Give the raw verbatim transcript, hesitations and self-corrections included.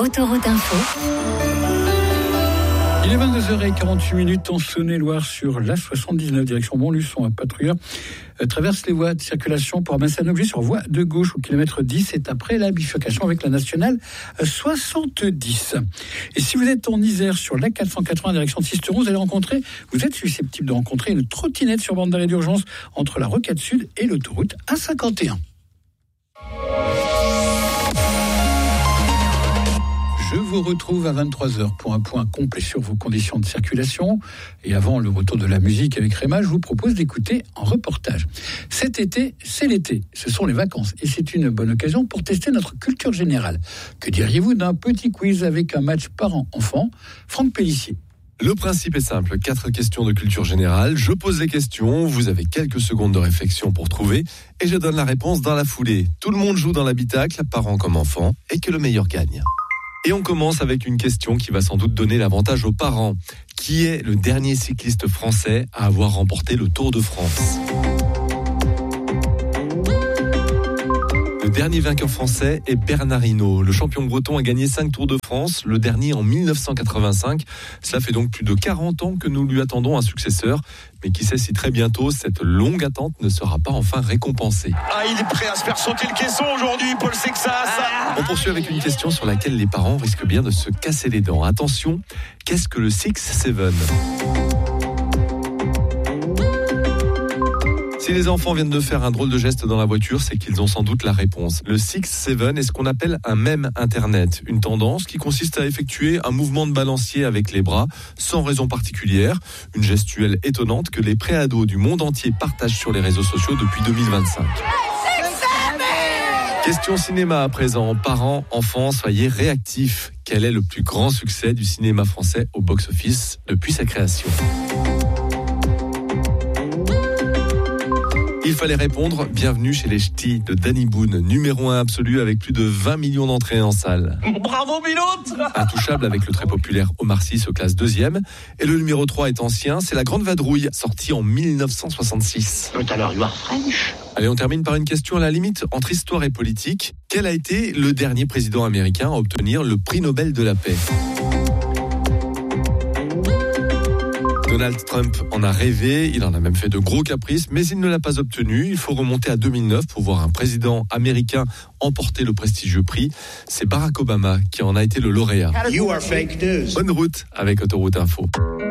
Autoroute Info. Il est vingt-deux heures quarante-huit minutes en Saône-et-Loire sur l'A soixante-dix-neuf, direction Montluçon. Un patrouilleur euh, traverse les voies de circulation pour ramasser un objet sur voie de gauche au kilomètre dix. C'est après la bifurcation avec la nationale soixante-dix. Et si vous êtes en Isère sur l'A quatre cent quatre-vingts, direction de Sisteron, vous allez rencontrer, vous êtes susceptible de rencontrer une trottinette sur bande d'arrêt d'urgence entre la Rocade Sud et l'autoroute A cinquante et un. Je vous retrouve à vingt-trois heures pour un point complet sur vos conditions de circulation. Et avant le retour de la musique avec Réma, je vous propose d'écouter en reportage. Cet été, c'est l'été, ce sont les vacances. Et c'est une bonne occasion pour tester notre culture générale. Que diriez-vous d'un petit quiz avec un match parents-enfants? Franck Pellissier. Le principe est simple, quatre questions de culture générale, je pose les questions, vous avez quelques secondes de réflexion pour trouver, et je donne la réponse dans la foulée. Tout le monde joue dans l'habitacle, parents comme enfants, et que le meilleur gagne. Et on commence avec une question qui va sans doute donner l'avantage aux parents. Qui est le dernier cycliste français à avoir remporté le Tour de France ? Le dernier vainqueur français est Bernard Hinault. Le champion breton a gagné cinq Tours de France, le dernier en dix-neuf cent quatre-vingt-cinq. Cela fait donc plus de quarante ans que nous lui attendons un successeur. Mais qui sait si très bientôt, cette longue attente ne sera pas enfin récompensée. Ah, il est prêt à se faire sauter le caisson aujourd'hui, Paul Sexas. Ah. On poursuit avec une question sur laquelle les parents risquent bien de se casser les dents. Attention, qu'est-ce que le six seven ? Si les enfants viennent de faire un drôle de geste dans la voiture, c'est qu'ils ont sans doute la réponse. Le six seven est ce qu'on appelle un mème internet, une tendance qui consiste à effectuer un mouvement de balancier avec les bras, sans raison particulière, une gestuelle étonnante que les préados du monde entier partagent sur les réseaux sociaux depuis deux mille vingt-cinq. Question cinéma à présent. Parents, enfants, soyez réactifs. Quel est le plus grand succès du cinéma français au box-office depuis sa création ? Il fallait répondre « Bienvenue chez les Ch'tis » de Danny Boone, numéro un absolu avec plus de vingt millions d'entrées en salle. Bravo Biloute. Intouchable avec le très populaire Omar Sy se classe deuxième. Et le numéro trois est ancien, c'est La Grande Vadrouille, sorti en dix-neuf cent soixante-six. Tout à l'heure, you are French. Allez, on termine par une question à la limite entre histoire et politique. Quel a été le dernier président américain à obtenir le prix Nobel de la paix ? Donald Trump en a rêvé, il en a même fait de gros caprices, mais il ne l'a pas obtenu. Il faut remonter à deux mille neuf pour voir un président américain emporter le prestigieux prix. C'est Barack Obama qui en a été le lauréat. You are fake news. Bonne route avec Autoroute Info.